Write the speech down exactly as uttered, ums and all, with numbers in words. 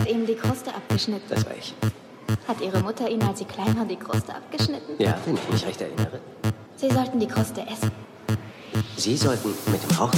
ihm die Kruste abgeschnitten? Das war ich. Hat Ihre Mutter Ihnen, als Sie klein waren, die Kruste abgeschnitten? Ja, wenn ich mich recht erinnere. Sie sollten die Kruste essen. Sie sollten mit dem Rauchen